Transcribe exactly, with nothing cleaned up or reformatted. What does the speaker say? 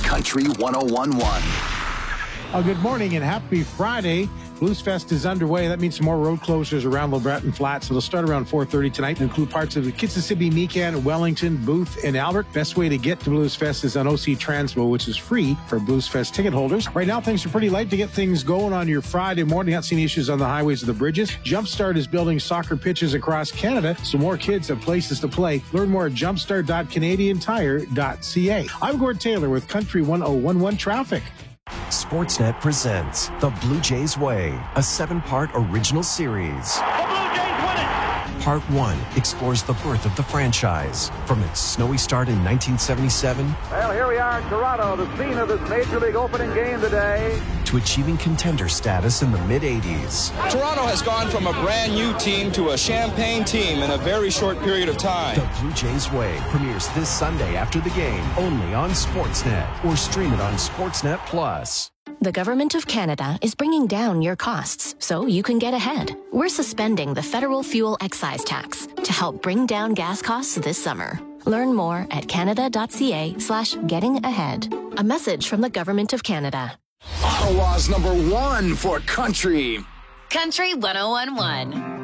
Country one oh one point one. Oh, good morning and happy Friday. Blues Fest is underway. That means some more road closures around LeBreton Flats. It'll start around four thirty tonight and include parts of the Kitsissippi, Meekan, Wellington, Booth, and Albert. Best way to get to Blues Fest is on O C Transmo, which is free for Blues Fest ticket holders. Right now, things are pretty light to get things going on your Friday morning. Not seeing issues on the highways or the bridges. Jumpstart is building soccer pitches across Canada, so more kids have places to play. Learn more at jumpstart dot canadian tire dot c a. I'm Gord Taylor with Country one oh one one Traffic. Sportsnet presents The Blue Jays Way, a seven-part original series. The Blue Jays win it! Part one explores the birth of the franchise, from its snowy start in nineteen seventy-seven. Well, here we are in Toronto, the scene of this Major League opening game today. To achieving contender status in the mid-eighties. Toronto has gone from a brand new team to a champagne team in a very short period of time. The Blue Jays Way premieres this Sunday after the game, only on Sportsnet, or stream it on Sportsnet Plus. The Government of Canada is bringing down your costs so you can get ahead. We're suspending the federal fuel excise tax to help bring down gas costs this summer. Learn more at canada dot c a slash getting ahead. A message from the Government of Canada. Ottawa's number one for country. Country one oh one one.